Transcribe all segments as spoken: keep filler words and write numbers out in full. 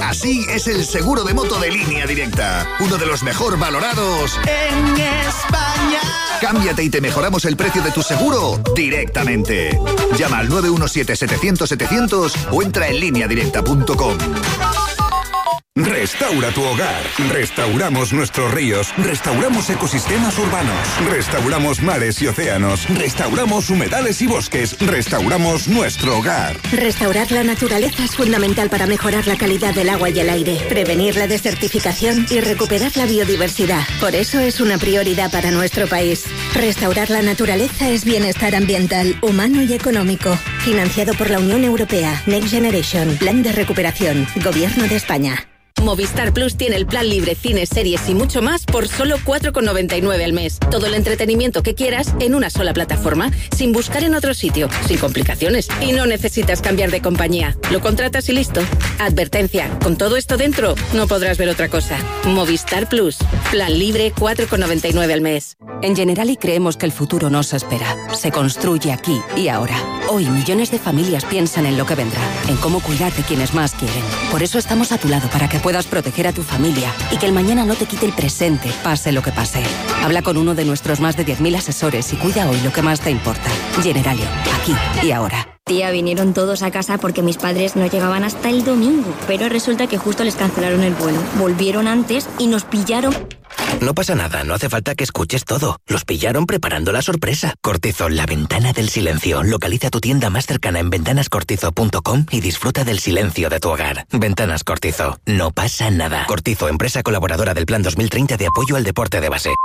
Así es el seguro de moto de Línea Directa. Uno de los mejor valorados en España. Cámbiate y te mejoramos el precio de tu seguro directamente. Llama al nueve uno siete, setecientos, setecientos o entra en línea directa punto com. Restaura tu hogar. Restauramos nuestros ríos. Restauramos ecosistemas urbanos. Restauramos mares y océanos. Restauramos humedales y bosques. Restauramos nuestro hogar. Restaurar la naturaleza es fundamental para mejorar la calidad del agua y el aire, prevenir la desertificación y recuperar la biodiversidad. Por eso es una prioridad para nuestro país. Restaurar la naturaleza es bienestar ambiental, humano y económico. Financiado por la Unión Europea. Next Generation. Plan de recuperación. Gobierno de España. Movistar Plus tiene el plan libre, cines, series y mucho más por solo cuatro con noventa y nueve al mes. Todo el entretenimiento que quieras en una sola plataforma, sin buscar en otro sitio, sin complicaciones. Y no necesitas cambiar de compañía. Lo contratas y listo. Advertencia, con todo esto dentro, no podrás ver otra cosa. Movistar Plus, plan libre, cuatro con noventa y nueve al mes. En Generali creemos que el futuro no se espera. Se construye aquí y ahora. Hoy millones de familias piensan en lo que vendrá, en cómo cuidar de quienes más quieren. Por eso estamos a tu lado para que puedas proteger a tu familia y que el mañana no te quite el presente, pase lo que pase. Habla con uno de nuestros más de diez mil asesores y cuida hoy lo que más te importa. Generali, aquí y ahora. Tía, vinieron todos a casa porque mis padres no llegaban hasta el domingo, pero resulta que justo les cancelaron el vuelo. Volvieron antes y nos pillaron. No pasa nada, no hace falta que escuches todo. Los pillaron preparando la sorpresa. Cortizo, la ventana del silencio. Localiza tu tienda más cercana en ventanas cortizo punto com y disfruta del silencio de tu hogar. Ventanas Cortizo, no pasa nada. Cortizo, empresa colaboradora del Plan dos mil treinta de apoyo al deporte de base.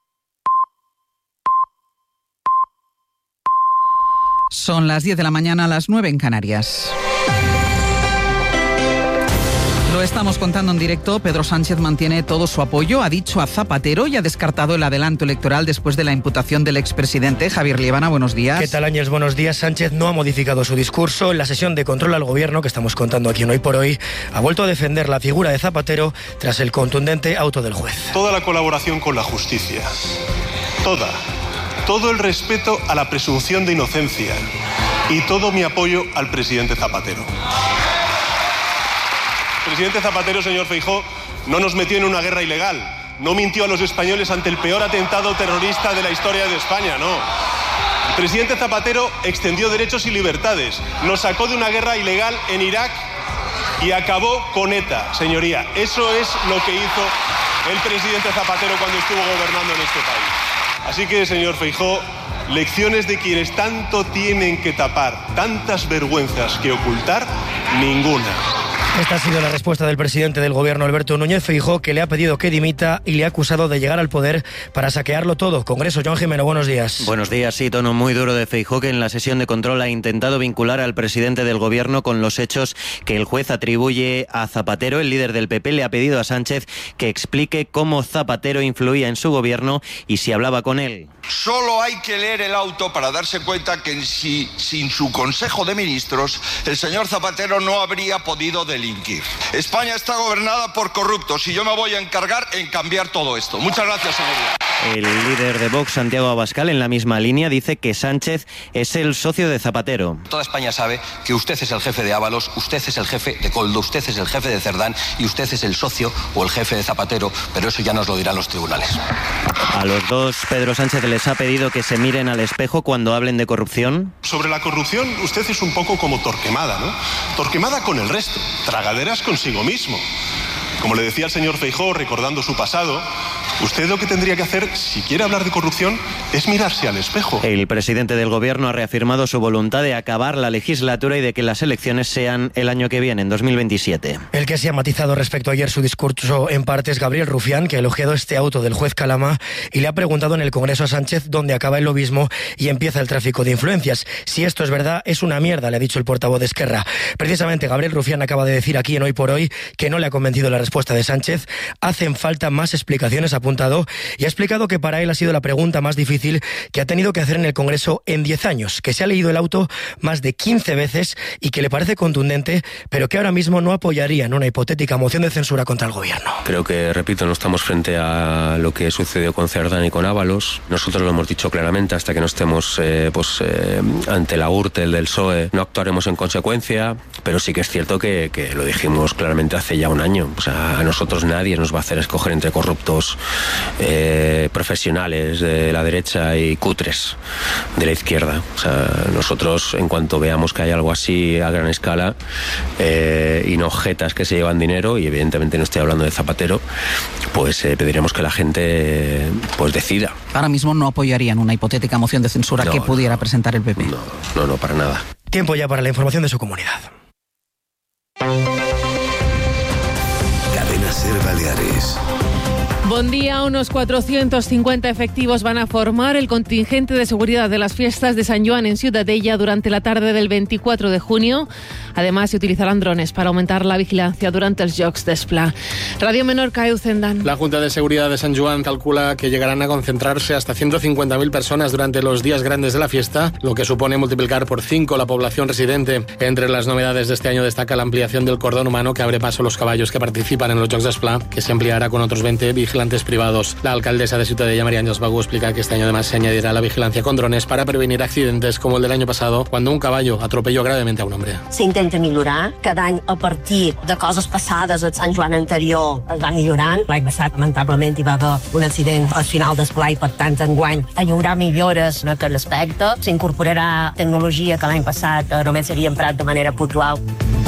Son las diez de la mañana, las nueve en Canarias. Lo estamos contando en directo. Pedro Sánchez mantiene todo su apoyo, ha dicho a Zapatero y ha descartado el adelanto electoral después de la imputación del expresidente. Javier Liébana, buenos días. ¿Qué tal, Áñez? Buenos días. Sánchez no ha modificado su discurso. En la sesión de control al gobierno que estamos contando aquí en Hoy por Hoy, ha vuelto a defender la figura de Zapatero tras el contundente auto del juez. Toda la colaboración con la justicia, toda, todo el respeto a la presunción de inocencia y todo mi apoyo al presidente Zapatero. El presidente Zapatero, señor Feijóo, no nos metió en una guerra ilegal, no mintió a los españoles ante el peor atentado terrorista de la historia de España, no. El presidente Zapatero extendió derechos y libertades, nos sacó de una guerra ilegal en Irak y acabó con ETA, señoría. Eso es lo que hizo el presidente Zapatero cuando estuvo gobernando en este país. Así que, señor Feijóo, lecciones de quienes tanto tienen que tapar, tantas vergüenzas que ocultar, ninguna. Esta ha sido la respuesta del presidente del gobierno, Alberto Núñez Feijóo, que le ha pedido que dimita y le ha acusado de llegar al poder para saquearlo todo. Congreso, Joan Jimeno, buenos días. Buenos días, sí, tono muy duro de Feijóo, que en la sesión de control ha intentado vincular al presidente del gobierno con los hechos que el juez atribuye a Zapatero. El líder del P P le ha pedido a Sánchez que explique cómo Zapatero influía en su gobierno y si hablaba con él. Solo hay que leer el auto para darse cuenta que si, sin su Consejo de Ministros, el señor Zapatero no habría podido delinquir. España está gobernada por corruptos y yo me voy a encargar en cambiar todo esto. Muchas gracias, señoría. El líder de Vox, Santiago Abascal, en la misma línea, dice que Sánchez es el socio de Zapatero. Toda España sabe que usted es el jefe de Ábalos, usted es el jefe de Koldo, usted es el jefe de Cerdán y usted es el socio o el jefe de Zapatero, pero eso ya nos lo dirán los tribunales. A los dos, Pedro Sánchez les ha pedido que se miren al espejo cuando hablen de corrupción. Sobre la corrupción, usted es un poco como Torquemada, ¿no? Torquemada con el resto, tragaderas consigo mismo. Como le decía el señor Feijóo, recordando su pasado, usted lo que tendría que hacer, si quiere hablar de corrupción, es mirarse al espejo. El presidente del gobierno ha reafirmado su voluntad de acabar la legislatura y de que las elecciones sean el año que viene, en dos mil veintisiete. El que se ha matizado respecto a ayer su discurso en parte es Gabriel Rufián, que ha elogiado este auto del juez Calama y le ha preguntado en el Congreso a Sánchez dónde acaba el lobismo y empieza el tráfico de influencias. Si esto es verdad, es una mierda, le ha dicho el portavoz de Esquerra. Precisamente Gabriel Rufián acaba de decir aquí en Hoy por Hoy que no le ha convencido la respuesta de Sánchez. Hacen falta más explicaciones, a apuntado y ha explicado que para él ha sido la pregunta más difícil que ha tenido que hacer en el Congreso en diez años, que se ha leído el auto más de quince veces y que le parece contundente, pero que ahora mismo no apoyaría en una hipotética moción de censura contra el gobierno. Creo que, repito, no estamos frente a lo que sucedió con Cerdán y con Ábalos. Nosotros lo hemos dicho claramente, hasta que no estemos eh, pues, eh, ante la Gürtel del P S O E, no actuaremos en consecuencia, pero sí que es cierto que, que lo dijimos claramente hace ya un año. O sea, a nosotros nadie nos va a hacer escoger entre corruptos eh, profesionales de la derecha y cutres de la izquierda. O sea, nosotros, en cuanto veamos que hay algo así a gran escala eh, y no jetas que se llevan dinero, y evidentemente no estoy hablando de Zapatero, pues eh, pediremos que la gente pues decida. Ahora mismo no apoyarían una hipotética moción de censura no, que pudiera no, presentar el P P. No, no, no, para nada. Tiempo ya para la información de su comunidad. Cadena SER Baleares. Buen día. Unos cuatrocientos cincuenta efectivos van a formar el contingente de seguridad de las fiestas de San Joan en Ciutadella durante la tarde del veinticuatro de junio. Además, se utilizarán drones para aumentar la vigilancia durante els Jocs d'Esplà. Radio Menorca, Eucendan. La Junta de Seguridad de San Joan calcula que llegarán a concentrarse hasta ciento cincuenta mil personas durante los días grandes de la fiesta, lo que supone multiplicar por cinco la población residente. Entre las novedades de este año destaca la ampliación del cordón humano que abre paso a los caballos que participan en los Jocs d'Esplà, que se ampliará con otros veinte vigilantes privados. La alcaldesa de Ciutadella, María Ángeles Bagú, explica que este año además se añadirá la vigilancia con drones para prevenir accidentes como el del año pasado, cuando un caballo atropelló gravemente a un hombre. S'intenta millorar. Cada any, a partir de coses passades al Sant Joan anterior, es va millorant. L'any passat, lamentablement, hi va haver un accident al final d'esplà i, per tant, enguany hi haurà millores en aquest aspecte. S'incorporarà tecnologia que l'any passat només s'havia emprat de manera puntual.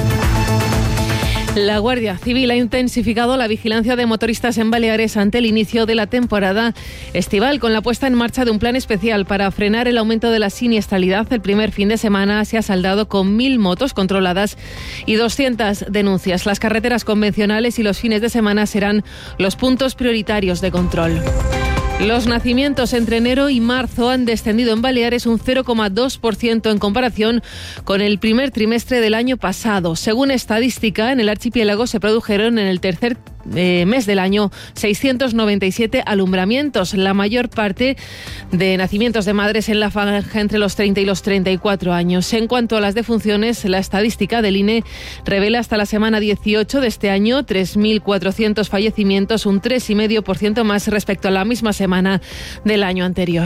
La Guardia Civil ha intensificado la vigilancia de motoristas en Baleares ante el inicio de la temporada estival, con la puesta en marcha de un plan especial para frenar el aumento de la siniestralidad. El primer fin de semana se ha saldado con mil motos controladas y doscientas denuncias. Las carreteras convencionales y los fines de semana serán los puntos prioritarios de control. Los nacimientos entre enero y marzo han descendido en Baleares un cero coma dos por ciento en comparación con el primer trimestre del año pasado. Según estadística, en el archipiélago se produjeron en el tercer eh, mes del año seiscientos noventa y siete alumbramientos, la mayor parte de nacimientos de madres en la franja entre los treinta y los treinta y cuatro años. En cuanto a las defunciones, la estadística del I N E revela hasta la semana dieciocho de este año tres mil cuatrocientos fallecimientos, un tres coma cinco por ciento más respecto a la misma semana del año anterior.